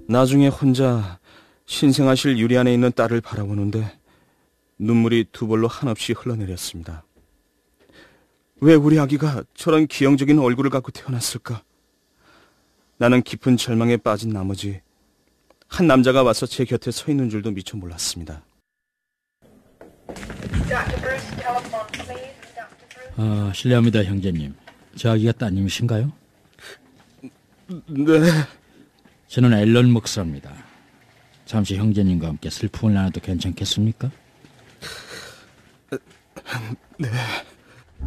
나중에 혼자 신생아실 유리 안에 있는 딸을 바라보는데 눈물이 두 볼로 한없이 흘러내렸습니다. 왜 우리 아기가 저런 기형적인 얼굴을 갖고 태어났을까? 나는 깊은 절망에 빠진 나머지 한 남자가 와서 제 곁에 서 있는 줄도 미처 몰랐습니다. 실례합니다, 형제님. 저 아기가 따님이신가요? 네. 저는 앨런 목사입니다. 잠시 형제님과 함께 슬픔을 나눠도 괜찮겠습니까? 네.